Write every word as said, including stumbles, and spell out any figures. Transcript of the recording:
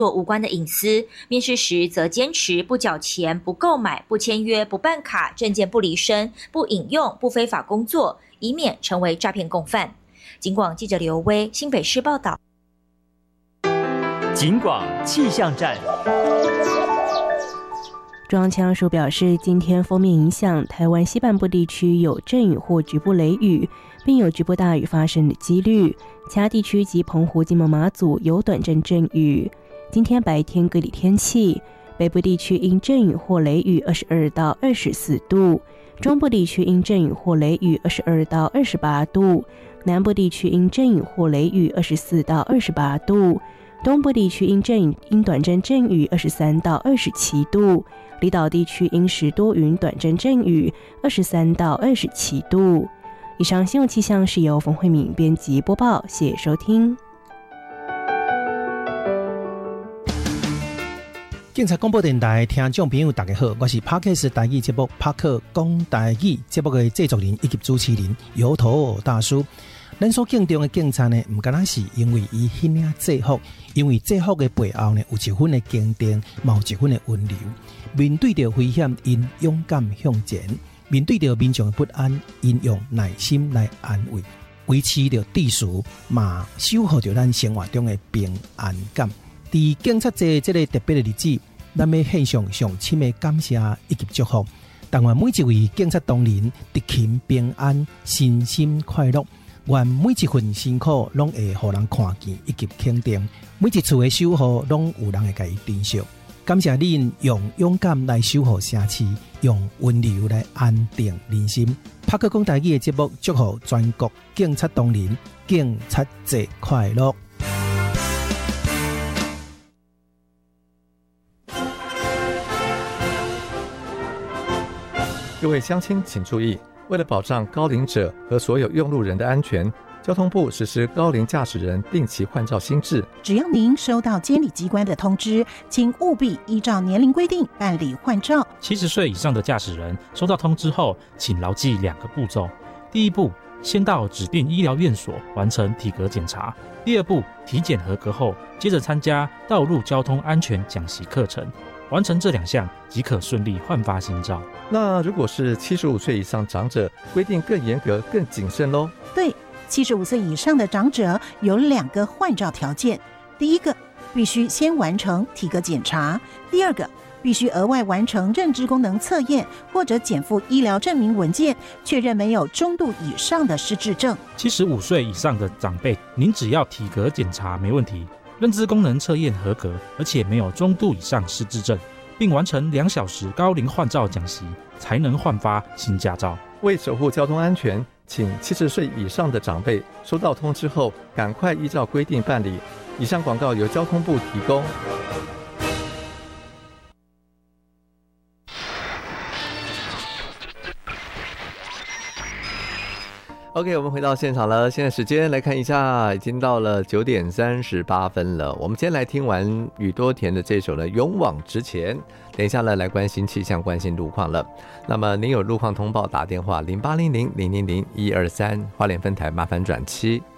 做无关的隐私，面试时则坚持不缴钱、不购买、不签约、不办卡、证件不离身、不引用、不非法工作，以免成为诈骗共犯。警广记者刘威，新北市报道。 警广气象站。 中央气象署表示，今天锋面影响台湾西半部地区有阵雨或局部雷雨，并有局部大雨发生的几率。其他地区及澎湖、金门、马祖有短阵阵雨。今天白天各地天气，北部地区因阵雨或雷雨二十二到二十四度，中部地区因阵雨或雷雨二十二到二十八度，南部地区因阵雨或雷雨二十四到二十八度，东部地区因阵雨因短阵阵雨二十三到二十七度，离岛地区因时多云短阵阵雨二十三到二十七度。以上新闻气象是由冯慧敏编辑播报，谢谢收听。 警察广播电台听众朋友大家好，我是 Podcast 台语节目帕克讲台语节目的制作人以及主持人油头大叔。咱所敬重的警察呢，不单单是因为伊迄领制服，因为制服的背后呢有一份的坚定，也有一份的温柔。面对着危险，因勇敢向前；面对着民众的不安，因用耐心来安慰，维持着秩序，嘛守护着咱生活中的平安感。在警察节这个特别的日子，咱要献上上深的感谢以及祝福，但愿每一位警察同仁得勤平安、身心快乐。愿每一份辛苦拢会互人看见以及肯定，每一次的守护拢有人会甲伊珍惜。感谢恁用勇敢来守护城市，用温柔来安定人心。帕克讲台语的节目，祝福全国警察同仁警察节快乐。 各位乡亲请注意，为了保障高龄者和所有用路人的安全，交通部实施高龄驾驶人定期换照新制。 只要您收到监理机关的通知，请务必依照年龄规定办理换照。 七十岁以上的驾驶人收到通知后，请牢记两个步骤：第一步，先到指定医疗院所完成体格检查；第二步，体检合格后，接着参加道路交通安全讲习课程。完成这两项即可顺利换发新照。 那如果是七十五岁以上长者，规定更严格、更谨慎咯。 对，七十五岁以上的长者有两个换照条件：第一个，必须先完成体格检查；第二个，必须额外完成认知功能测验或者减负医疗证明文件，确认没有中度以上的失智症。 七十五岁以上的长辈，您只要体格检查没问题，认知功能测验合格，而且没有中度以上失智症，并完成两小时高龄换照讲习，才能换发新驾照。 为守护交通安全，请七十岁以上的长辈收到通知后，赶快依照规定办理。以上广告由交通部提供。OK， 我们回到现场了。现在时间来看一下，已经到了九点三十八分了。我们先来听完宇多田的这首呢《勇往直前》。等一下呢，来关心气象、关心路况了。那么您有路况通报，打电话零八零零零零零一二三，花莲分台麻烦转七。